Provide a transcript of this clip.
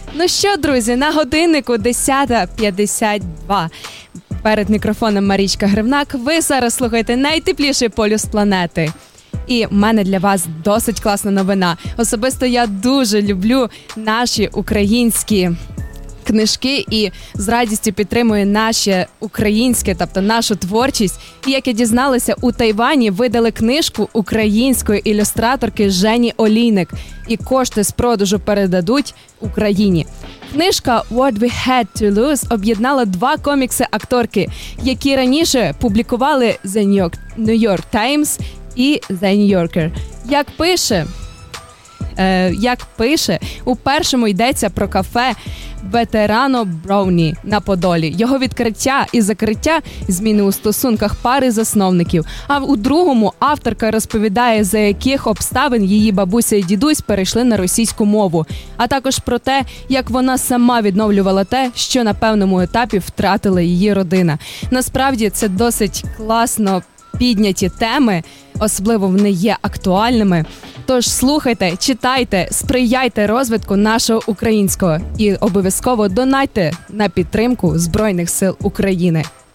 Ну що, друзі, на годиннику 10:52. Перед мікрофоном Марічка Гривнак. Ви зараз слухаєте найтепліший полюс планети. І в мене для вас досить класна новина. Особисто я дуже люблю наші українські книжки і з радістю підтримую наше українське, тобто нашу творчість. І як я дізналася, у Тайвані видали книжку української ілюстраторки Жені Олійник. І кошти з продажу передадуть Україні. Книжка «What We Had to Lose» об'єднала два комікси акторки, які раніше публікували The New York Times і The New Yorker. Як пише, у першому йдеться про кафе Ветерано Броуні на Подолі, його відкриття і закриття, зміни у стосунках пари засновників. А у другому авторка розповідає, за яких обставин її бабуся і дідусь перейшли на російську мову, а також про те, як вона сама відновлювала те, що на певному етапі втратила її родина. Насправді це досить класно підняті теми, особливо вони є актуальними. Тож слухайте, читайте, сприяйте розвитку нашого українського і обов'язково донайте на підтримку Збройних сил України.